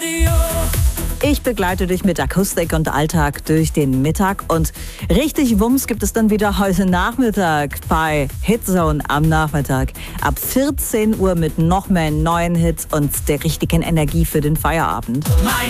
Radio. Ich begleite dich mit Akustik und Alltag durch den Mittag und richtig Wumms gibt es dann wieder heute Nachmittag bei Hitzone am Nachmittag. Ab 14 Uhr mit noch mehr neuen Hits und der richtigen Energie für den Feierabend.